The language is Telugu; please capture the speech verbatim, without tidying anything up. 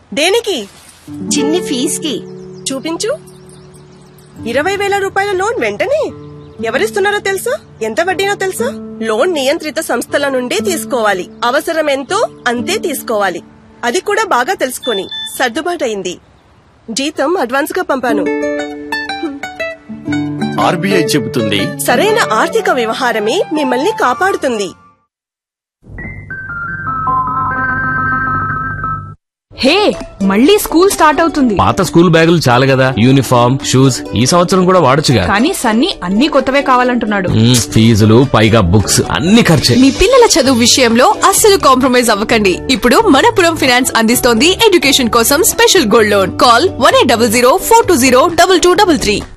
దేనికి? చిన్ని ఫీజుకి. చూపించు. ఇరవై వేల రూపాయల లోన్ వెంటనే ఎవరిస్తున్నారో తెలుసా? ఎంత వడ్డీనో తెలుసా? లోన్ నియంత్రిత సంస్థల నుండి తీసుకోవాలి. అవసరం ఎంతో అంతే తీసుకోవాలి. అది కూడా బాగా తెలుసుకొని సర్దుబాటైంది. జీతం అడ్వాన్స్ గా పంపాను. ఆర్బీఐ చెబుతుంది, సరైన ఆర్థిక వ్యవహారమే మిమ్మల్ని కాపాడుతుంది. హే, మళ్ళీ స్కూల్ స్టార్ట్ అవుతుంది. పాత స్కూల్ బ్యాగులు చాలు కదా, యూనిఫామ్, షూస్ ఈ సంవత్సరం కూడా వాడొచ్చుగా. కానీ సన్నీ అన్ని కొత్తవే కావాలంటున్నాడు. ఫీజులు పైగా బుక్స్ అన్ని ఖర్చే. మీ పిల్లల చదువు విషయంలో అస్సలు కాంప్రమైజ్ అవ్వకండి. ఇప్పుడు మనపురం ఫైనాన్స్ అందిస్తోంది ఎడ్యుకేషన్ కోసం special gold loan. Call one eight double zero four two zero double two double three.